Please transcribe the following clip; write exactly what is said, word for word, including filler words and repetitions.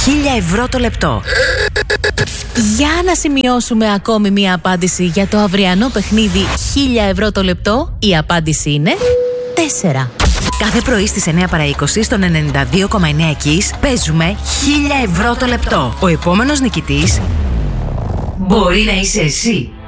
χίλια ευρώ το λεπτό. Για να σημειώσουμε ακόμη μία απάντηση για το αυριανό παιχνίδι χίλια ευρώ το λεπτό. Η απάντηση είναι τέσσερα. Κάθε πρωί στις εννιά παρά είκοσι στον ενενήντα δύο κόμμα εννιά Kiss παίζουμε χίλια ευρώ το λεπτό. Ο επόμενος νικητής μπορεί να είσαι εσύ.